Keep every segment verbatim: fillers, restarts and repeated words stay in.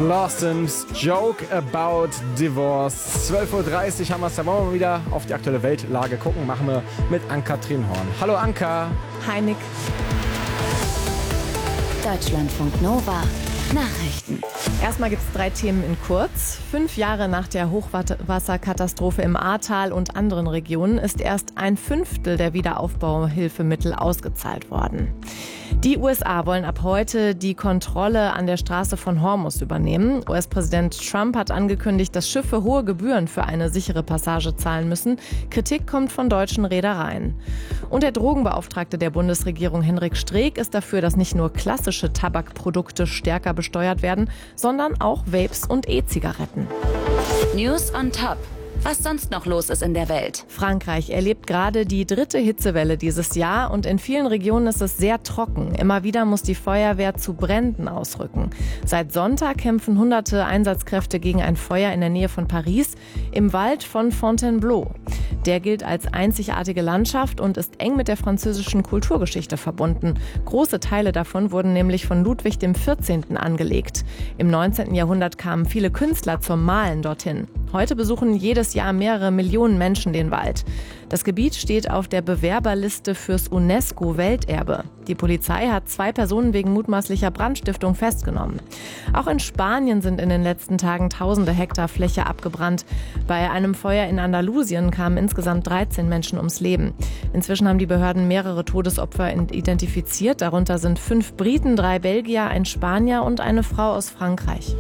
Blossoms, Joke About Divorce. zwölf Uhr dreißig haben wir es, da wollen wir wieder auf die aktuelle Weltlage gucken. Machen wir mit Ann-Kathrin Horn. Hallo Anka. Hi Nick. Deutschlandfunk Nova. Nachrichten. Erstmal gibt es drei Themen in kurz. Fünf Jahre nach der Hochwasserkatastrophe im Ahrtal und anderen Regionen ist erst ein Fünftel der Wiederaufbauhilfemittel ausgezahlt worden. Die U S A wollen ab heute die Kontrolle an der Straße von Hormuz übernehmen. U S-Präsident Trump hat angekündigt, dass Schiffe hohe Gebühren für eine sichere Passage zahlen müssen. Kritik kommt von deutschen Reedereien. Und der Drogenbeauftragte der Bundesregierung Henrik Streeck ist dafür, dass nicht nur klassische Tabakprodukte stärker besteuert werden, sondern auch Vapes und E-Zigaretten. News on Top. Was sonst noch los ist in der Welt. Frankreich erlebt gerade die dritte Hitzewelle dieses Jahr und in vielen Regionen ist es sehr trocken. Immer wieder muss die Feuerwehr zu Bränden ausrücken. Seit Sonntag kämpfen hunderte Einsatzkräfte gegen ein Feuer in der Nähe von Paris im Wald von Fontainebleau. Der gilt als einzigartige Landschaft und ist eng mit der französischen Kulturgeschichte verbunden. Große Teile davon wurden nämlich von Ludwig dem vierzehnten angelegt. Im neunzehnten Jahrhundert kamen viele Künstler zum Malen dorthin. Heute besuchen jedes Jahr mehrere Millionen Menschen den Wald. Das Gebiet steht auf der Bewerberliste fürs UNESCO-Welterbe. Die Polizei hat zwei Personen wegen mutmaßlicher Brandstiftung festgenommen. Auch in Spanien sind in den letzten Tagen tausende Hektar Fläche abgebrannt. Bei einem Feuer in Andalusien kamen insgesamt dreizehn Menschen ums Leben. Inzwischen haben die Behörden mehrere Todesopfer identifiziert. Darunter sind fünf Briten, drei Belgier, ein Spanier und eine Frau aus Frankreich.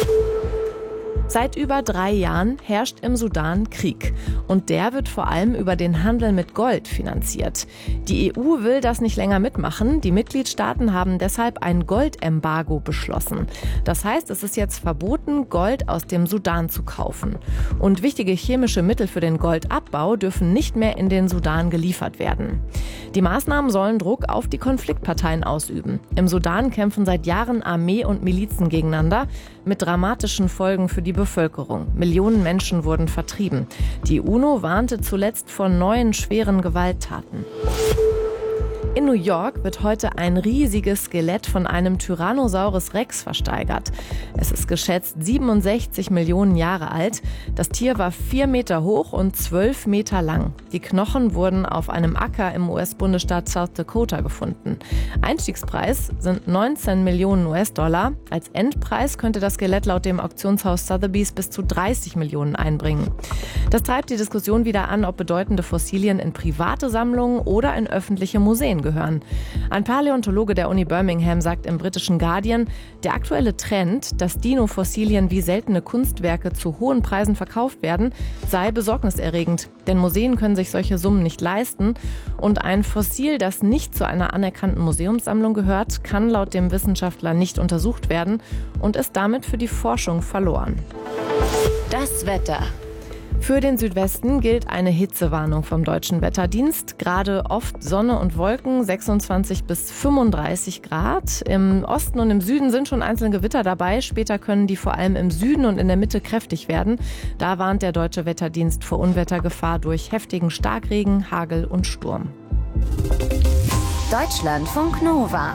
Seit über drei Jahren herrscht im Sudan Krieg. Und der wird vor allem über den Handel mit Gold finanziert. Die E U will das nicht länger mitmachen. Die Mitgliedstaaten haben deshalb ein Goldembargo beschlossen. Das heißt, es ist jetzt verboten, Gold aus dem Sudan zu kaufen. Und wichtige chemische Mittel für den Goldabbau dürfen nicht mehr in den Sudan geliefert werden. Die Maßnahmen sollen Druck auf die Konfliktparteien ausüben. Im Sudan kämpfen seit Jahren Armee und Milizen gegeneinander, mit dramatischen Folgen für die Bevölkerung. Millionen Menschen wurden vertrieben. Die UNO warnte zuletzt vor neuen schweren Gewalttaten. In New York wird heute ein riesiges Skelett von einem Tyrannosaurus Rex versteigert. Es ist geschätzt siebenundsechzig Millionen Jahre alt. Das Tier war vier Meter hoch und zwölf Meter lang. Die Knochen wurden auf einem Acker im U S-Bundesstaat South Dakota gefunden. Einstiegspreis sind neunzehn Millionen U S-Dollar. Als Endpreis könnte das Skelett laut dem Auktionshaus Sotheby's bis zu dreißig Millionen einbringen. Das treibt die Diskussion wieder an, ob bedeutende Fossilien in private Sammlungen oder in öffentliche Museen gehören. Ein Paläontologe der Uni Birmingham sagt im britischen Guardian, der aktuelle Trend, dass Dino-Fossilien wie seltene Kunstwerke zu hohen Preisen verkauft werden, sei besorgniserregend. Denn Museen können sich solche Summen nicht leisten. Und ein Fossil, das nicht zu einer anerkannten Museumssammlung gehört, kann laut dem Wissenschaftler nicht untersucht werden und ist damit für die Forschung verloren. Das Wetter. Für den Südwesten gilt eine Hitzewarnung vom Deutschen Wetterdienst. Gerade oft Sonne und Wolken, sechsundzwanzig bis fünfunddreißig Grad. Im Osten und im Süden sind schon einzelne Gewitter dabei. Später können die vor allem im Süden und in der Mitte kräftig werden. Da warnt der Deutsche Wetterdienst vor Unwettergefahr durch heftigen Starkregen, Hagel und Sturm. Deutschlandfunk Nova.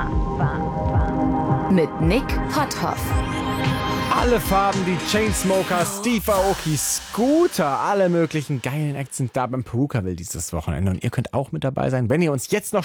Mit Nick Potthoff. Alle Farben, die Chainsmokers, Steve Aoki, Scooter, alle möglichen geilen Acts sind da beim Perukaville dieses Wochenende. Und ihr könnt auch mit dabei sein, wenn ihr uns jetzt noch